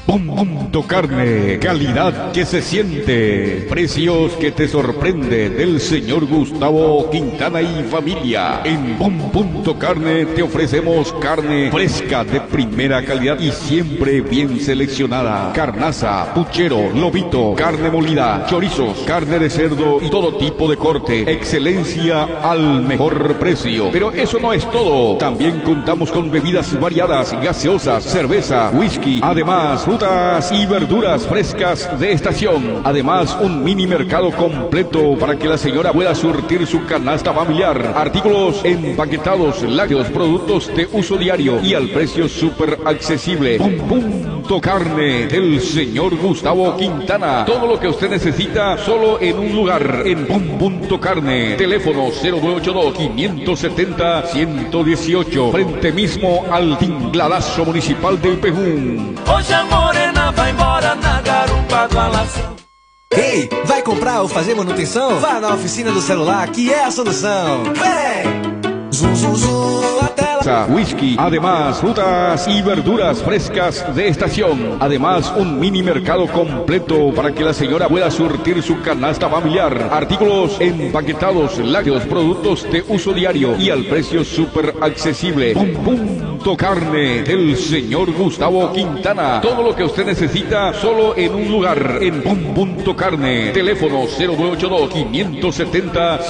Punto Carne, calidad que se siente, precios que te sorprende, del señor Gustavo Quintana y familia. En Punto Carne te ofrecemos carne fresca de primera calidad y siempre bien seleccionada. Carnaza, puchero, lobito, carne molida, chorizos, carne de cerdo y todo tipo de corte. Excelencia al mejor precio. Pero eso no es todo. También contamos con bebidas variadas, gaseosas, cerveza, whisky, además frutas y verduras frescas de estación. Además, un mini mercado completo para que la señora pueda surtir su canasta familiar. Artículos empaquetados, lácteos, productos de uso diario y al precio súper accesible. Punto Carne del señor Gustavo Quintana. Todo lo que usted necesita solo en un lugar. En Punto Carne. Teléfono 0982-570-118. Frente mismo al tingladazo municipal del Pejún. Hoje a morena vai embora na garupa do Alação. Ei, vai comprar ou fazer manutenção? Vá na oficina do celular que é a solução. Vem! Zum, zum, zum, a tela. Whisky, además frutas y verduras frescas de estación. Además, un mini mercado completo para que la señora pueda surtir su canasta familiar. Artículos empaquetados, lácteos, productos de uso diario y al precio súper accesible. Punto Carne del señor Gustavo Quintana. Todo lo que usted necesita solo en un lugar. En Punto Carne. Teléfono 0982-570